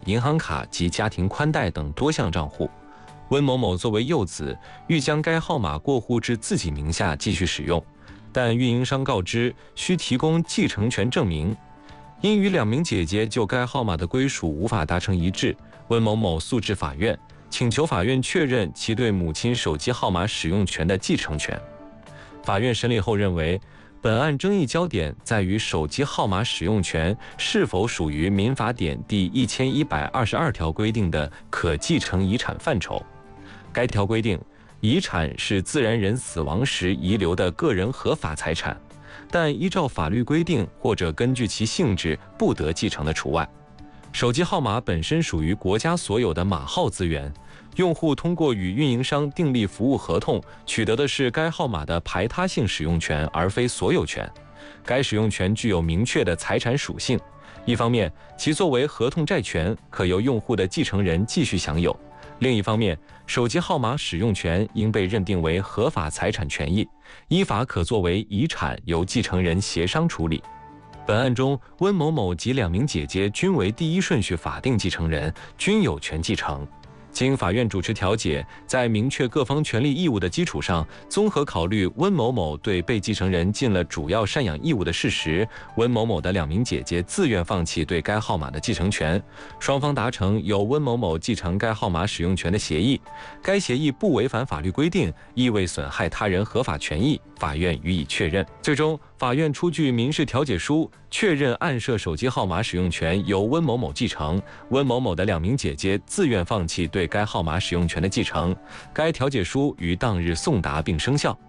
银行卡及家庭宽带等多项账户。温某某作为幼子，欲将该号码过户至自己名下继续使用，但运营商告知需提供继承权证明。因与2名姐姐就该号码的归属无法达成一致，温某某诉至法院，请求法院确认其对母亲手机号码使用权的继承权。法院审理后认为，本案争议焦点在于手机号码使用权是否属于民法典第1122条规定的可继承遗产范畴。该条规定，遗产是自然人死亡时遗留的个人合法财产，但依照法律规定或者根据其性质不得继承的除外。手机号码本身属于国家所有的码号资源，用户通过与运营商订立服务合同，取得的是该号码的排他性使用权，而非所有权。该使用权具有明确的财产属性，一方面，其作为合同债权，可由用户的继承人继续享有；另一方面，手机号码使用权应被认定为合法财产权益，依法可作为遗产由继承人协商处理。本案中，温某某及2名姐姐均为第一顺序法定继承人，均有权继承。经法院主持调解，在明确各方权利义务的基础上，综合考虑温某某对被继承人尽了主要赡养义务的事实，温某某的2名姐姐自愿放弃对该号码的继承权，双方达成由温某某继承该号码使用权的协议。该协议不违反法律规定，亦未损害他人合法权益，法院予以确认。最终，法院出具民事调解书，确认案涉手机号码使用权由温某某继承，温某某的2名姐姐自愿放弃对该号码使用权的继承。该调解书于当日送达并生效。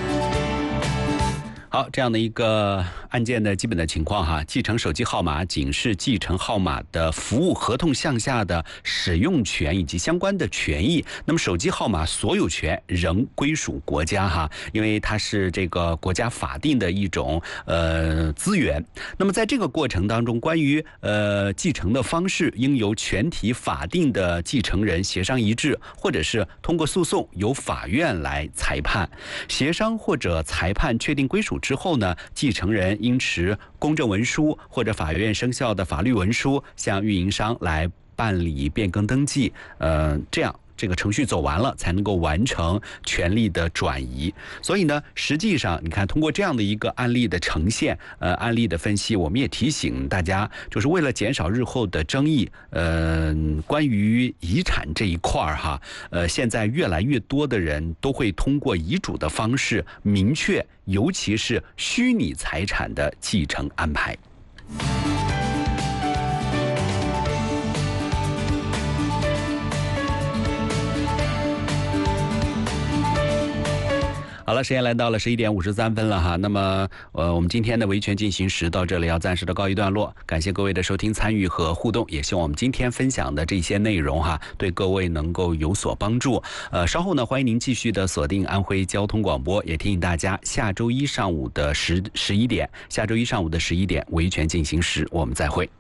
好，这样的一个案件的基本的情况哈，继承手机号码仅是继承号码的服务合同项下的使用权以及相关的权益，那么手机号码所有权仍归属国家哈，因为它是这个国家法定的一种资源。那么在这个过程当中，关于继承的方式，应由全体法定的继承人协商一致，或者是通过诉讼由法院来裁判。协商或者裁判确定归属之后呢，继承人应持公证文书或者法院生效的法律文书向运营商来办理变更登记，这样这个程序走完了，才能够完成权利的转移。所以呢，实际上你看，通过这样的一个案例的呈现，案例的分析，我们也提醒大家，就是为了减少日后的争议，关于遗产这一块哈，现在越来越多的人都会通过遗嘱的方式明确，尤其是虚拟财产的继承安排。好了，时间来到了11点53分了哈。那么，我们今天的维权进行时到这里要暂时的告一段落。感谢各位的收听、参与和互动，也希望我们今天分享的这些内容哈，对各位能够有所帮助。稍后呢，欢迎您继续的锁定安徽交通广播，也提醒大家，下周一上午的11点，维权进行时，我们再会。